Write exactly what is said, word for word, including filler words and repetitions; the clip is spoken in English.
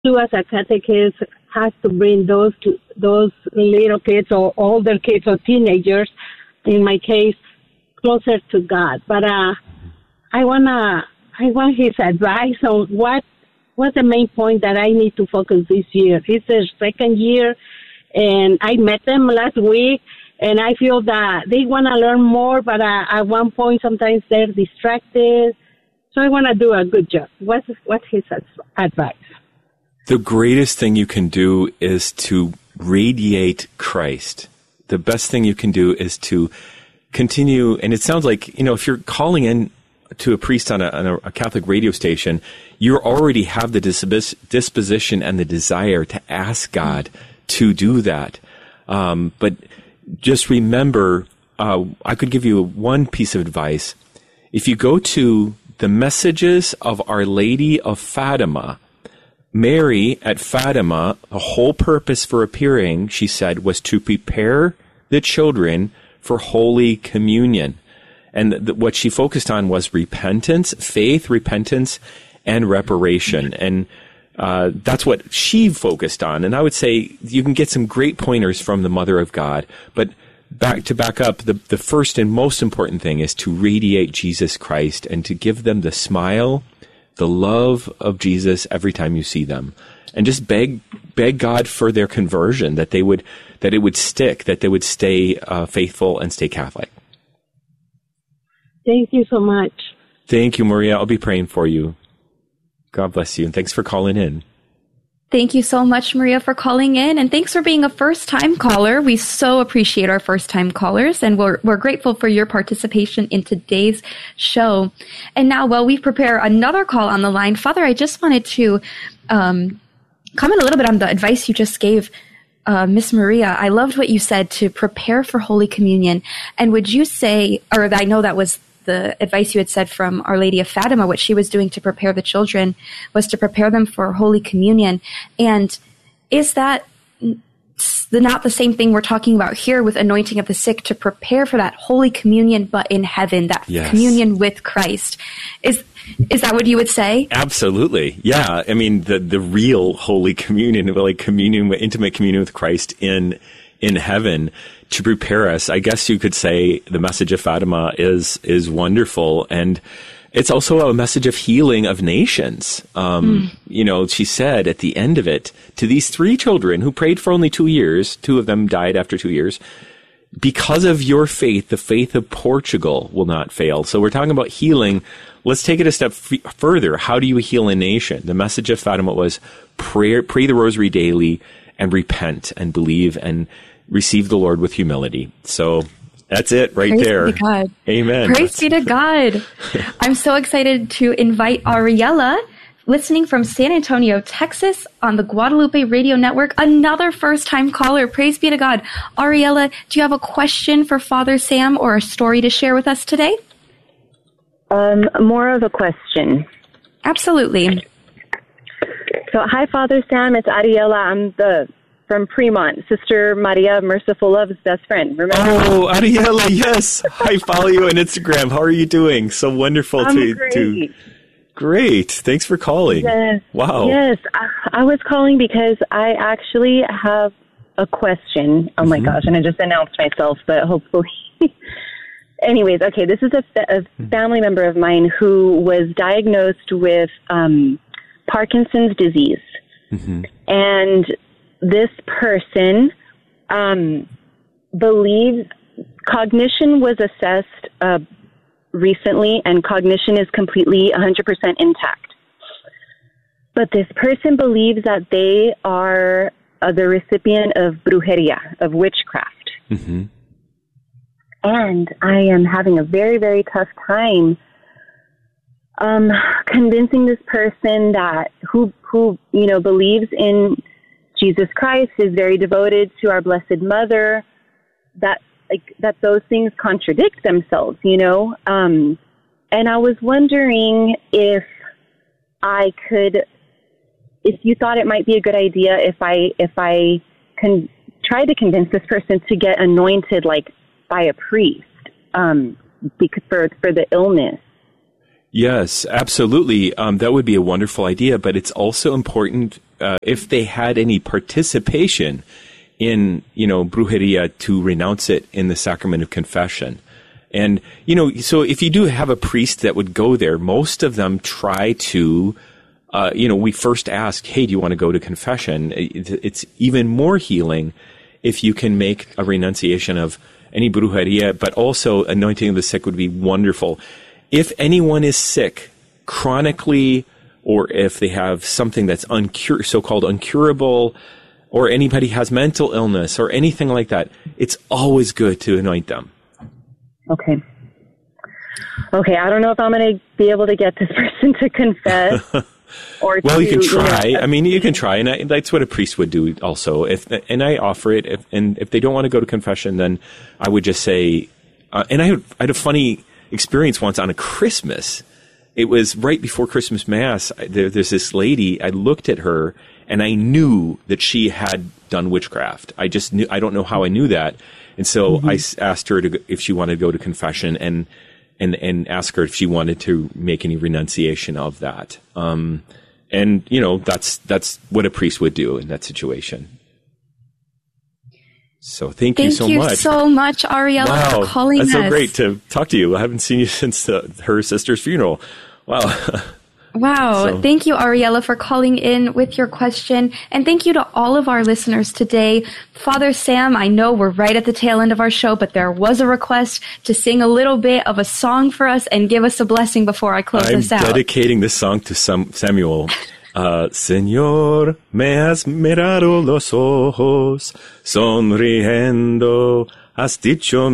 you as a catechist has to bring those to, those little kids or older kids or teenagers, in my case, closer to God. But uh, I wanna, I want his advice on what, what's the main point that I need to focus this year. It's their second year, and I met them last week, and I feel that they want to learn more, but uh, at one point sometimes they're distracted. So I want to do a good job. What's what's his advice? The greatest thing you can do is to radiate Christ. The best thing you can do is to continue, and it sounds like, you know, if you're calling in to a priest on a, on a Catholic radio station, you already have the dispos- disposition and the desire to ask God to do that. Um, but just remember, uh, I could give you one piece of advice. If you go to the Messages of Our Lady of Fatima, Mary at Fatima, the whole purpose for appearing, she said, was to prepare the children for Holy Communion. And th- what she focused on was repentance, faith, repentance, and reparation. And uh, that's what she focused on. And I would say you can get some great pointers from the Mother of God. But back to back up, the, the first and most important thing is to radiate Jesus Christ and to give them the smile, the love of Jesus every time you see them, and just beg beg God for their conversion, that they would that it would stick, that they would stay uh, faithful and stay Catholic. Thank you so much. Thank you, Maria. I'll be praying for you. God bless you, and thanks for calling in. Thank you so much, Maria, for calling in, and thanks for being a first-time caller. We so appreciate our first-time callers, and we're we're grateful for your participation in today's show. And now, while we prepare another call on the line, Father, I just wanted to um, comment a little bit on the advice you just gave uh, Miss Maria. I loved what you said, to prepare for Holy Communion. And would you say, or I know that was the advice you had said from Our Lady of Fatima, what she was doing to prepare the children was to prepare them for Holy Communion. And is that the, not the same thing we're talking about here with anointing of the sick, to prepare for that Holy Communion, but in heaven, that yes. communion with Christ? Is is that what you would say? Absolutely. Yeah. I mean, the, the real Holy Communion, like communion, intimate communion with Christ in in heaven, to prepare us. I guess you could say the Message of Fatima is is wonderful, and it's also a message of healing of nations. Um, mm. You know, she said at the end of it to these three children who prayed for only two years, two of them died after two years, because of your faith, the faith of Portugal will not fail. So we're talking about healing. Let's take it a step f- further. How do you heal a nation? The Message of Fatima was pray, pray the rosary daily and repent and believe and receive the Lord with humility. So that's it right Praise there. Be to God. Amen. Praise be to God. I'm so excited to invite Ariella, listening from San Antonio, Texas, on the Guadalupe Radio Network, another first-time caller. Praise be to God. Ariella, do you have a question for Father Sam or a story to share with us today? Um, more of a question. Absolutely. So, hi, Father Sam. It's Ariella. I'm the from Fremont, Sister Maria Merciful Love's best friend. Remember? Oh, Ariella, yes. I follow you on Instagram. How are you doing? So wonderful I'm to, great. to. Great. Thanks for calling. Yes. Wow. Yes. I, I was calling because I actually have a question. Oh, my mm-hmm. gosh. And I just announced myself, but hopefully. Anyways, okay. This is a, a family member of mine who was diagnosed with um, Parkinson's disease. Mm-hmm. And this person um, believes cognition was assessed uh, recently, and cognition is completely one hundred percent intact. But this person believes that they are uh, the recipient of brujeria, of witchcraft. Mm-hmm. And I am having a very, very tough time um, convincing this person that who, who, you know, believes in Jesus Christ, is very devoted to our Blessed Mother, that like that those things contradict themselves, you know. Um, and I was wondering if I could, if you thought it might be a good idea if I if I can try to convince this person to get anointed, like by a priest, um, because for for the illness. Yes, absolutely. Um, that would be a wonderful idea, but it's also important uh, if they had any participation in, you know, brujeria, to renounce it in the sacrament of confession. And, you know, so if you do have a priest that would go there, most of them try to, uh, you know, we first ask, hey, do you want to go to confession? It's even more healing if you can make a renunciation of any brujeria, but also anointing of the sick would be wonderful. If anyone is sick, chronically, or if they have something that's uncur- so-called uncurable, or anybody has mental illness or anything like that, it's always good to anoint them. Okay. Okay, I don't know if I'm going to be able to get this person to confess. Or well, to, you can try. You know, I mean, you can try, and I, that's what a priest would do also. If and I offer it, if, and if they don't want to go to confession, then I would just say. Uh, and I had, I had a funny experience once on a Christmas. It was right before Christmas Mass. There, there's this lady. I looked at her, and I knew that she had done witchcraft. I just knew. I don't know how I knew that, and so mm-hmm. I asked her to, if she wanted to go to confession, and. And, and ask her if she wanted to make any renunciation of that. Um, and, you know, that's that's what a priest would do in that situation. So thank, thank you so you much. Thank you so much, Ariella, wow, for calling that's us. That's so great to talk to you. I haven't seen you since the, her sister's funeral. Wow. Wow. So. Thank you, Ariella, for calling in with your question. And thank you to all of our listeners today. Father Sam, I know we're right at the tail end of our show, but there was a request to sing a little bit of a song for us and give us a blessing before I close I'm this out. I'm dedicating this song to Sam- Samuel. Uh, Señor, me has mirado los ojos, sonriendo, has dicho